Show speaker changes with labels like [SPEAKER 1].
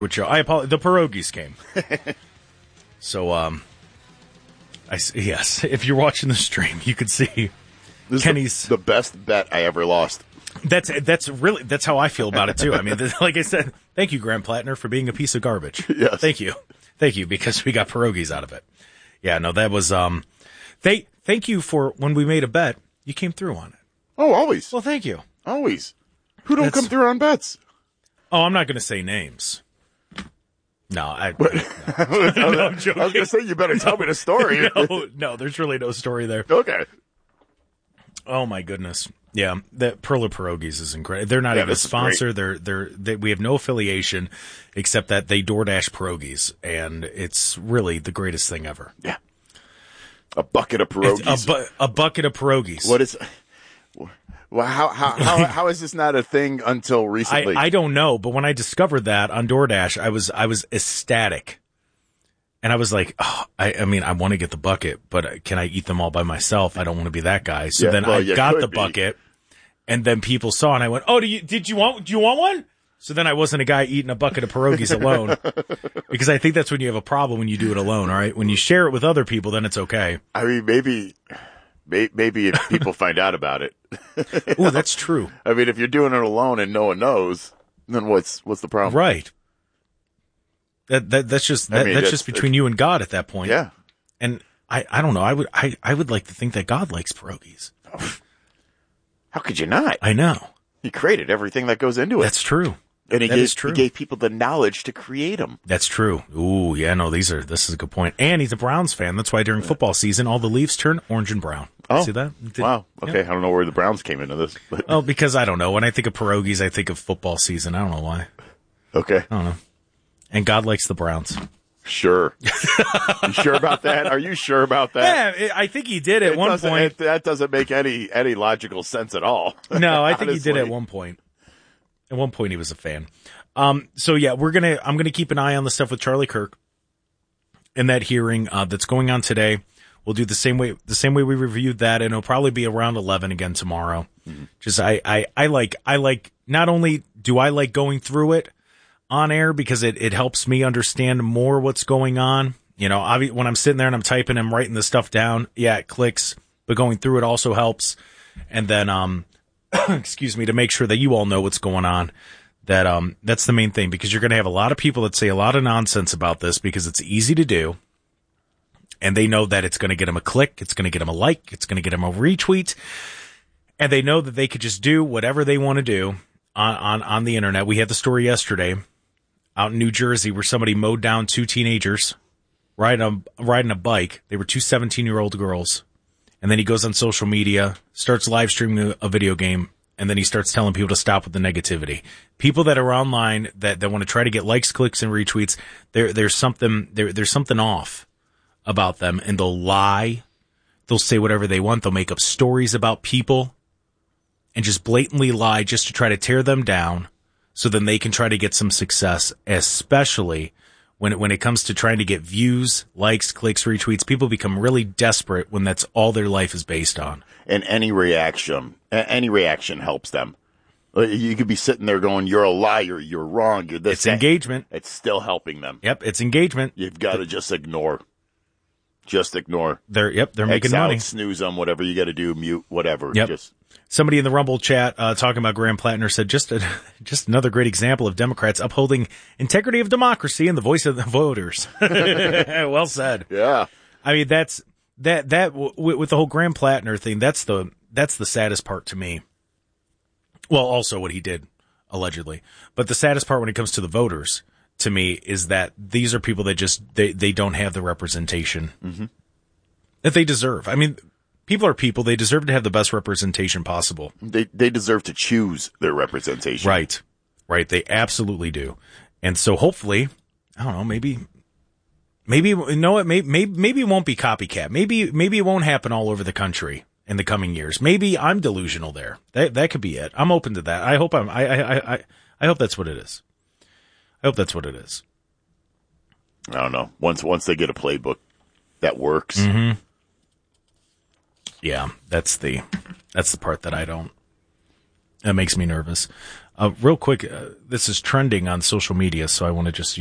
[SPEAKER 1] Which I apologize. The pierogies came. So, yes, if you're watching the stream, you could see
[SPEAKER 2] this
[SPEAKER 1] Kenny's
[SPEAKER 2] is the best bet I ever lost.
[SPEAKER 1] That's how I feel about it too. I mean, like I said, thank you, Graham Plattner, for being a piece of garbage.
[SPEAKER 2] Yes.
[SPEAKER 1] Thank you, because we got pierogies out of it. Yeah, no, that was thank you for when we made a bet, you came through on it.
[SPEAKER 2] Oh, always.
[SPEAKER 1] Well, thank you.
[SPEAKER 2] Always. Who don't come through on bets?
[SPEAKER 1] Oh, I'm not going to say names. No, I'm joking.
[SPEAKER 2] I was going to say, you better tell me the story.
[SPEAKER 1] No, there's really no story there.
[SPEAKER 2] Okay.
[SPEAKER 1] Oh my goodness. Yeah, that Perla Pierogies is incredible. They're not even a sponsor. We have no affiliation except that they DoorDash pierogies, and it's really the greatest thing ever.
[SPEAKER 2] Yeah. A bucket of pierogies.
[SPEAKER 1] A bucket of pierogies.
[SPEAKER 2] What is? Well, how is this not a thing until recently?
[SPEAKER 1] I don't know, but when I discovered that on DoorDash, I was ecstatic. And I was like, oh, I mean, I want to get the bucket, but can I eat them all by myself? I don't want to be that guy. So then I got the bucket, and then people saw, and I went, oh, do you want one? So then I wasn't a guy eating a bucket of pierogies alone, because I think that's when you have a problem when you do it alone. All right, when you share it with other people, then it's okay.
[SPEAKER 2] I mean, maybe if people find out about it.
[SPEAKER 1] Oh, that's true.
[SPEAKER 2] I mean, if you're doing it alone and no one knows, then what's the problem?
[SPEAKER 1] Right. That's just between you and God at that point.
[SPEAKER 2] Yeah.
[SPEAKER 1] And I don't know. I would like to think that God likes pierogies.
[SPEAKER 2] How could you not?
[SPEAKER 1] I know.
[SPEAKER 2] He created everything that goes into it.
[SPEAKER 1] That's true.
[SPEAKER 2] And he gave people the knowledge to create them.
[SPEAKER 1] That's true. Ooh, yeah, no, this is a good point. And he's a Browns fan. That's why during football season, all the leaves turn orange and brown.
[SPEAKER 2] Oh.
[SPEAKER 1] See that?
[SPEAKER 2] Wow. Okay. Yeah. I don't know where the Browns came into this. But.
[SPEAKER 1] Oh, because I don't know. When I think of pierogies, I think of football season. I don't know why.
[SPEAKER 2] Okay.
[SPEAKER 1] I don't know. And God likes the Browns.
[SPEAKER 2] Sure. You sure about that? Are you sure about that?
[SPEAKER 1] Yeah, I think he did at one point.
[SPEAKER 2] That doesn't make any logical sense at all.
[SPEAKER 1] No, I think he did at one point. At one point, he was a fan. So yeah, I'm gonna keep an eye on the stuff with Charlie Kirk in that hearing that's going on today. We'll do the same way we reviewed that, and it'll probably be around 11 again tomorrow. Mm-hmm. Just I like not only do I like going through it on air because it helps me understand more what's going on. You know, when I'm sitting there and I'm typing and writing the stuff down, yeah, it clicks, but going through it also helps. And then, excuse me, to make sure that you all know what's going on. That's the main thing, because you're going to have a lot of people that say a lot of nonsense about this because it's easy to do. And they know that it's going to get them a click. It's going to get them a like. It's going to get them a retweet. And they know that they could just do whatever they want to do on the internet. We had the story yesterday out in New Jersey where somebody mowed down two teenagers riding a bike. They were two 17-year-old girls. And then he goes on social media, starts live streaming a video game, and then he starts telling people to stop with the negativity. People that are online that want to try to get likes, clicks, and retweets, there's something off about them, and they'll lie. They'll say whatever they want. They'll make up stories about people and just blatantly lie just to try to tear them down so then they can try to get some success, especially when it comes to trying to get views, likes, clicks, retweets. People become really desperate when that's all their life is based on.
[SPEAKER 2] And any reaction helps them. You could be sitting there going, "You're a liar. You're wrong. You're this."
[SPEAKER 1] It's engagement.
[SPEAKER 2] It's still helping them.
[SPEAKER 1] Yep, it's engagement.
[SPEAKER 2] You've got to just ignore. Just ignore.
[SPEAKER 1] They're making money.
[SPEAKER 2] Snooze them, whatever you got to do, mute, whatever.
[SPEAKER 1] Yep. Somebody in the Rumble chat talking about Graham Plattner said, just another great example of Democrats upholding integrity of democracy and the voice of the voters. Well said.
[SPEAKER 2] Yeah.
[SPEAKER 1] I mean, that's with the whole Graham Plattner thing, that's the saddest part to me. Well, also what he did, allegedly. But the saddest part when it comes to the voters, to me, is that these are people that just, they don't have the representation that they deserve. I mean, people are people. They deserve to have the best representation possible.
[SPEAKER 2] They deserve to choose their representation.
[SPEAKER 1] Right. They absolutely do. And so hopefully, I don't know, maybe it won't be copycat. Maybe it won't happen all over the country in the coming years. Maybe I'm delusional there. That could be it. I'm open to that. I hope I hope that's what it is. I hope that's what it is.
[SPEAKER 2] I don't know. Once they get a playbook that works.
[SPEAKER 1] Mm-hmm. Yeah, that's the part that that makes me nervous. Real quick, this is trending on social media, so I want to just